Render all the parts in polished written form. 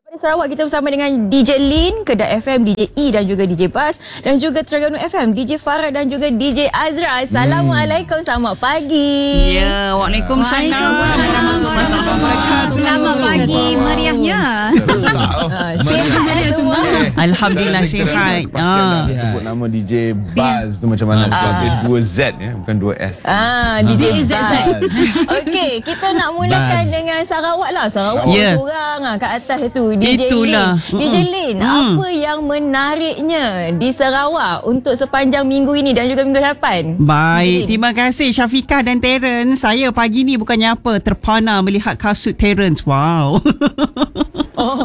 Di Sarawak kita bersama dengan DJ Lin, Kedah FM, DJ E dan juga DJ Bas, dan juga Terengganu FM, DJ Farah dan juga DJ Azra. Assalamualaikum, selamat pagi. Ya, waalaikumsalam. Selamat pagi meriahnya. Sihat semua. Alhamdulillah sihat. Sebut nama DJ Baz tu macam mana? Sebab dia 2Z ya, bukan 2S. DJ Baz. Okey, kita nak mulakan dengan Sarawak lah. Sarawak orang kat atas tu. DJ Itulah. Lin. DJ Lin, apa yang menariknya di Sarawak untuk sepanjang minggu ini dan juga minggu depan? Baik, terima kasih Syafiqah dan Terence. Saya pagi ni bukannya apa, terpana melihat kasut Terence. Wow. Oh.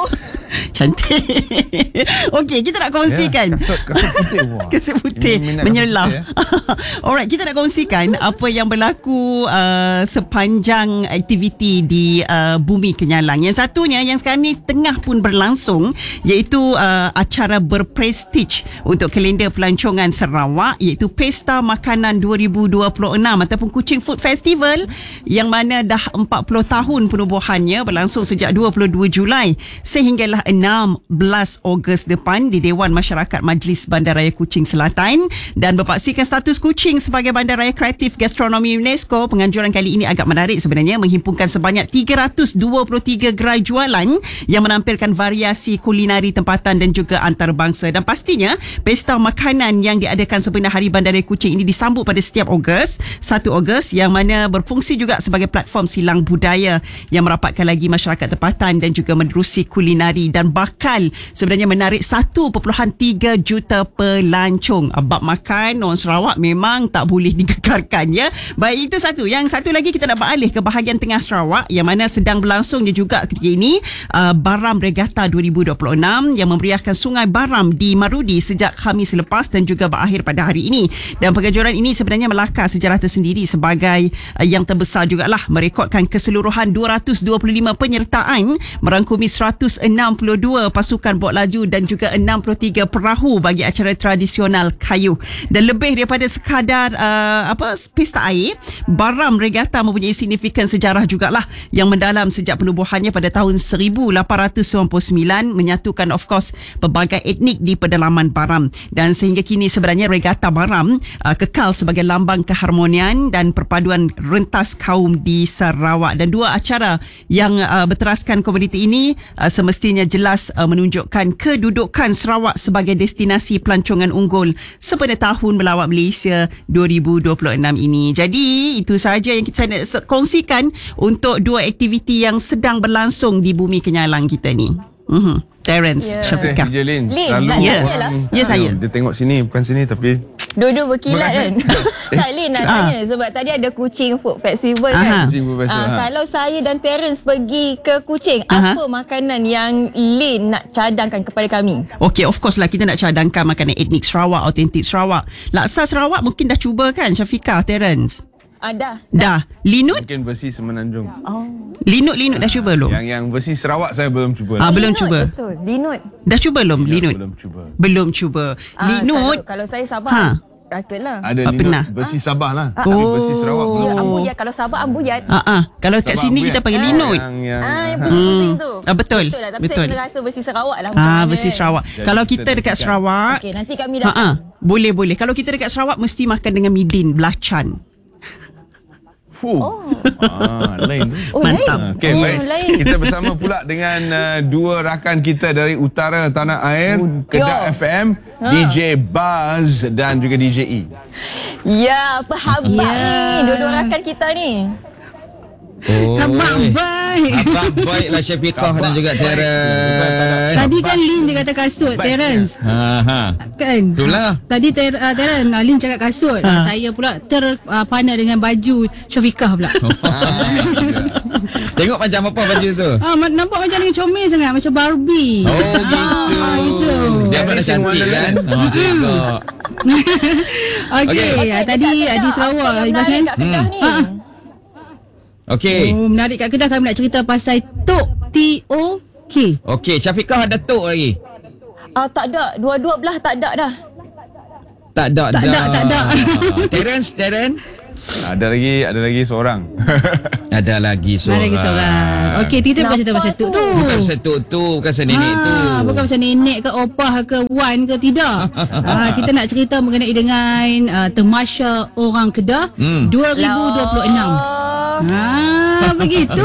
Cantik. Okey, kita nak kongsikan. Kasut putih. Kasut putih menyelah. Alright, kita nak kongsikan apa yang berlaku sepanjang aktiviti di Bumi Kenyalang. Yang satunya yang sekarang ni tengah pun berlangsung, iaitu acara berprestij untuk kalender pelancongan Sarawak, iaitu Pesta Makanan 2026 ataupun Kuching Food Festival, yang mana dah 40 tahun penubuhannya, berlangsung sejak 22 Julai sehinggalah 16 Ogos depan di Dewan Masyarakat Majlis Bandaraya Kuching Selatan, dan berpaksikan status Kuching sebagai Bandaraya Kreatif Gastronomi UNESCO. Penganjuran kali ini agak menarik sebenarnya, menghimpunkan sebanyak 323 gerai jualan yang menampilkan variasi kulinari tempatan dan juga antarabangsa. Dan pastinya pesta makanan yang diadakan sebenar Hari Bandaraya Kuching ini disambut pada setiap Ogos, 1 Ogos, yang mana berfungsi juga sebagai platform silang budaya yang merapatkan lagi masyarakat tempatan dan juga menerusi kulinari, dan bakal sebenarnya menarik 1.3 juta pelancong. Bab makan orang Sarawak memang tak boleh digegarkan ya. Baik, itu satu. Yang satu lagi kita nak beralih ke bahagian tengah Sarawak, yang mana sedang berlangsungnya juga ketika ini Baram Regatta 2026 yang memeriahkan Sungai Baram di Marudi sejak Khamis lepas dan juga berakhir pada hari ini. Dan penganjuran ini sebenarnya melakar sejarah tersendiri sebagai yang terbesar jugalah, merekodkan keseluruhan 225 penyertaan, merangkumi 162 pasukan bot laju dan juga 63 perahu bagi acara tradisional kayu. Dan lebih daripada sekadar pesta air, Baram Regatta mempunyai signifikan sejarah jugalah yang mendalam sejak penubuhannya pada tahun 1899, menyatukan of course pelbagai etnik di pedalaman Baram, dan sehingga kini sebenarnya Regatta Baram kekal sebagai lambang keharmonian dan perpaduan rentas kaum di Sarawak. Dan dua acara yang berteraskan komuniti ini semestinya jelas menunjukkan kedudukan Sarawak sebagai destinasi pelancongan unggul sepenuh tahun melawat Malaysia 2026 ini. Jadi itu sahaja yang kita nak kongsikan untuk dua aktiviti yang sedang berlangsung di Bumi Kenyalang kita ni. Terence, Syafiqah. DJ Lin, Lin, selalu ya saya. Dia tengok sini bukan sini, tapi Dua-dua berkilat kan. Tak, Lin nak tanya sebab tadi ada Kuching Food Festival kan. Kalau saya dan Terence pergi ke Kuching, apa makanan yang Lin nak cadangkan kepada kami? Okay, of course lah kita nak cadangkan makanan etnik Sarawak, autentik Sarawak. Laksa Sarawak mungkin dah cuba kan, Syafiqah, Terence? Dah. Linut? mungkin versi Semenanjung. Linut dah cuba belum? Yang versi Sarawak saya belum cuba. Belum cuba. Betul, Linut. Dah cuba belum Linut? Belum cuba. Linut. Kalau saya Sabah, rasa Ada Linut versi Sabah lah. Tapi versi Sarawak belum. Ya, ambuyat. Kalau Sabah ambuyat. Kalau kat Sabah sini ambuyat. kita panggil Linut. Yang pusing tu. Betul. Lah, tapi saya kena rasa versi Sarawak lah. Versi Sarawak. Kalau kita dekat Sarawak, Okey, nanti kami datang. boleh. Kalau kita dekat Sarawak mesti makan dengan midin, belacan. Lain tu. Mantap. Okay, baik. Kita bersama pula dengan dua rakan kita dari utara tanah air, Kedah FM, DJ Baz dan juga DJ E. Ya, apa khabar ni dua-dua rakan kita ni? Abang baik. Abang baiklah Syafiqah dan juga Terence. Tadi kan Lin dia kata kasut, Terence. Kan? Itulah. Tadi Terence, Lin cakap kasut. Saya pula terpana dengan baju Syafiqah pula. Tengok macam apa baju tu? Nampak macam dengan comel sangat, macam Barbie. Gitu. Dia pun dah cantik kan? Tengok. Okey, tadi di Sarawak Ibas kan? Kat Kedah ni. Okey. Menarik kat Kedah, kami nak cerita pasal Tok T-O-K. Okey, Syafiqah ada tok lagi? Tak ada. Dua-dua belah tak ada dah. Tak ada. Tak ada. Terence. Ada lagi seorang. Ada lagi seorang. Okey, kita bukan cerita pasal tu. Bukan pasal tu, bukan pasal nenek tu. Bukan pasal nenek ke opah ke wan ke tidak. Kita nak cerita mengenai dengan Tamasya Orang Kedah 2026. Begitu.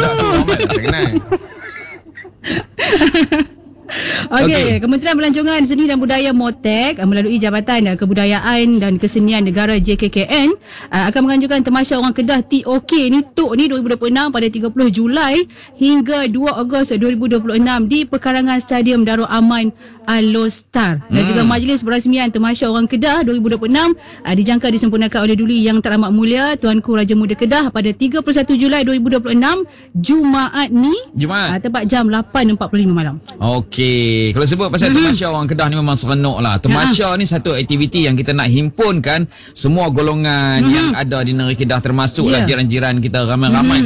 Okey, Kementerian Pelancongan Seni dan Budaya MOTEK melalui Jabatan Kebudayaan dan Kesenian Negara JKKN akan menganjurkan Tamasya Orang Kedah TOK ni 2026 pada 30 Julai hingga 2 Ogos 2026 di Pekarangan Stadium Darul Aman Alostar. Dan juga majlis perasmian Tamasya Orang Kedah 2026 dijangka disempurnakan oleh Duli Yang Teramat Mulia Tuanku Raja Muda Kedah pada 31 Julai 2026 Jumaat ni. Tepat jam 8.45 malam. Okey, kalau sebut pasal Tamasya Orang Kedah ni memang seronok lah. Tamasya ni satu aktiviti yang kita nak himpunkan semua golongan yang ada di negeri Kedah, termasuklah jiran-jiran kita ramai-ramai